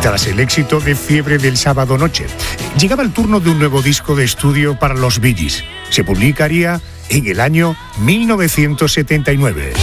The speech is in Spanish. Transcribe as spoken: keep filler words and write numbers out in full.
Tras el éxito de Fiebre del sábado noche, llegaba el turno de un nuevo disco de estudio para los Bee Gees. Se publicaría en el año mil novecientos setenta y nueve.